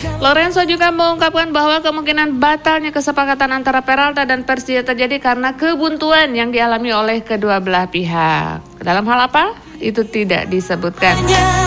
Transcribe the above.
Lorenzo juga mengungkapkan bahwa kemungkinan batalnya kesepakatan antara Peralta dan Persija terjadi karena kebuntuan yang dialami oleh kedua belah pihak. Dalam hal apa? Itu tidak disebutkan.